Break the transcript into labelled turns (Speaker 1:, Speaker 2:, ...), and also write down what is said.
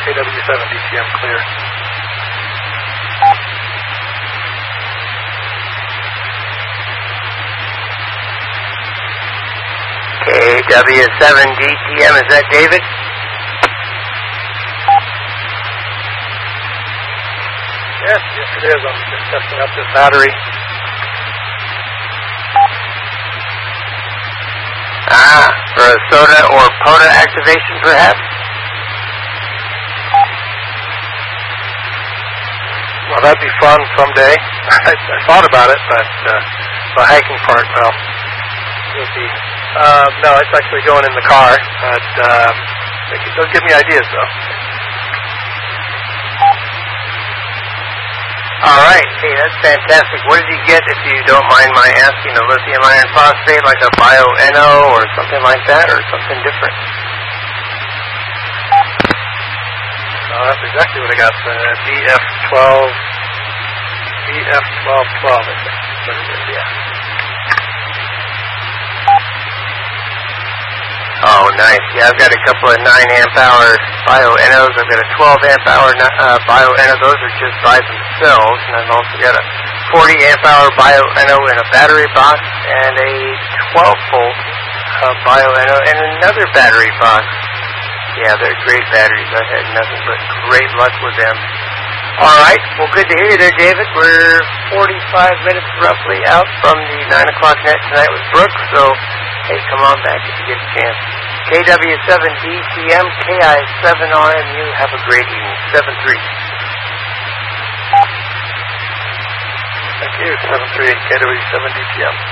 Speaker 1: KW7 DTM clear.
Speaker 2: KW7 DTM, is that David?
Speaker 1: Yes, it is. I'm just testing up this battery.
Speaker 2: For a SOTA or POTA activation, perhaps?
Speaker 1: Well, that'd be fun someday. I thought about it, but the hiking part, well, it'll be. No, it's actually going in the car, but they'll give me ideas, though.
Speaker 2: All right. Hey, that's fantastic. What did you get, if you don't mind my asking? A lithium iron phosphate, like a Bio-NO or something like that, or something different?
Speaker 1: That's exactly what I got. BF1212, I think. What it is, yeah.
Speaker 2: Oh, nice. Yeah, I've got a couple of 9 amp hour Bio-NOs. I've got a 12 amp hour Bio-NO. Those are just by themselves. And I've also got a 40 amp hour Bio-NO in a battery box and a 12 volt Bio-NO in another battery box. Yeah, they're great batteries. I've had nothing but great luck with them. All right. Well, good to hear you there, David. We're 45 minutes roughly out from the 9 o'clock net tonight with Brooke. So, hey, come on back if you get a chance. KW7 DTM, KI7RMU. Have a great evening. 7-3.
Speaker 1: Thank you. 7-3, KW7 DTM.